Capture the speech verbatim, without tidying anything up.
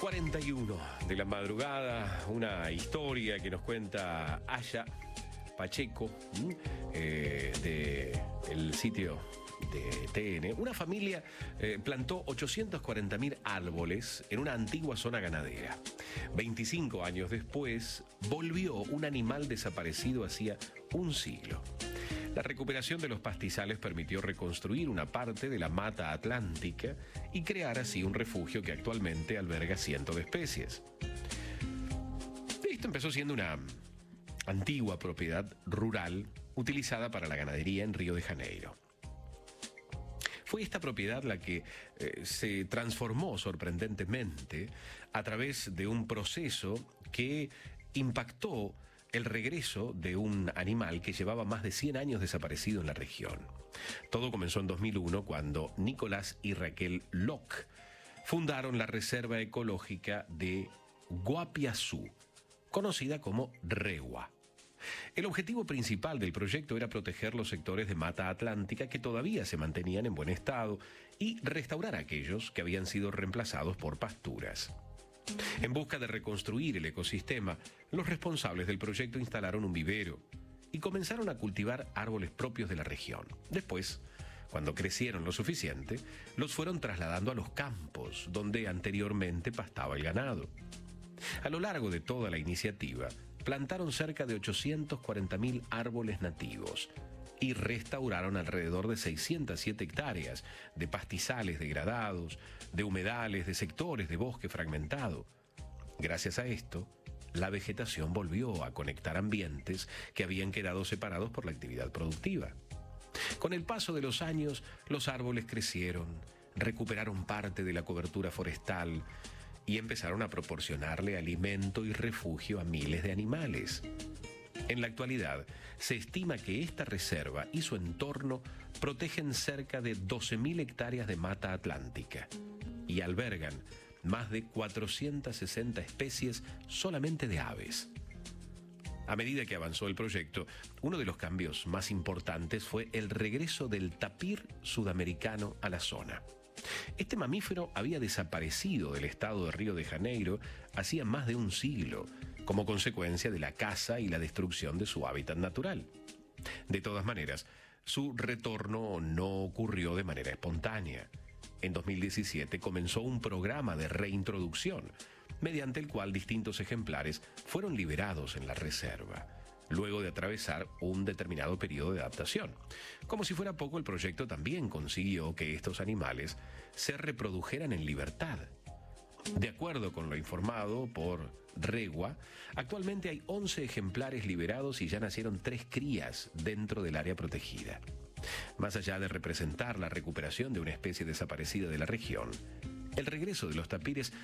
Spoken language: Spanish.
cuarenta y uno de la madrugada, una historia que nos cuenta Aya Pacheco, eh, de el sitio de T N. Una familia eh, plantó ochocientos cuarenta mil árboles en una antigua zona ganadera. veinticinco años después, volvió un animal desaparecido hacía un siglo. La recuperación de los pastizales permitió reconstruir una parte de la mata atlántica y crear así un refugio que actualmente alberga cientos de especies. Esto empezó siendo una antigua propiedad rural utilizada para la ganadería en Río de Janeiro. Fue esta propiedad la que eh, se transformó sorprendentemente a través de un proceso que impactó el regreso de un animal que llevaba más de cien años desaparecido en la región. Todo comenzó en dos mil uno cuando Nicolás y Raquel Locke fundaron la Reserva Ecológica de Guapiazú, conocida como Regua. El objetivo principal del proyecto era proteger los sectores de mata atlántica que todavía se mantenían en buen estado y restaurar aquellos que habían sido reemplazados por pasturas. En busca de reconstruir el ecosistema, los responsables del proyecto instalaron un vivero y comenzaron a cultivar árboles propios de la región. Después, cuando crecieron lo suficiente, los fueron trasladando a los campos donde anteriormente pastaba el ganado. A lo largo de toda la iniciativa, plantaron cerca de ochocientos cuarenta mil árboles nativos y restauraron alrededor de seiscientas siete hectáreas de pastizales degradados, de humedales, de sectores de bosque fragmentado. Gracias a esto, la vegetación volvió a conectar ambientes que habían quedado separados por la actividad productiva. Con el paso de los años, los árboles crecieron, recuperaron parte de la cobertura forestal y empezaron a proporcionarle alimento y refugio a miles de animales. En la actualidad, se estima que esta reserva y su entorno protegen cerca de doce mil hectáreas de mata atlántica y albergan más de cuatrocientas sesenta especies solamente de aves. A medida que avanzó el proyecto, uno de los cambios más importantes fue el regreso del tapir sudamericano a la zona. Este mamífero había desaparecido del estado de Río de Janeiro hacía más de un siglo, como consecuencia de la caza y la destrucción de su hábitat natural. De todas maneras, su retorno no ocurrió de manera espontánea. En dos mil diecisiete comenzó un programa de reintroducción, mediante el cual distintos ejemplares fueron liberados en la reserva, luego de atravesar un determinado periodo de adaptación. Como si fuera poco, el proyecto también consiguió que estos animales se reprodujeran en libertad. De acuerdo con lo informado por Regua, actualmente hay once ejemplares liberados y ya nacieron tres crías dentro del área protegida. Más allá de representar la recuperación de una especie desaparecida de la región, el regreso de los tapires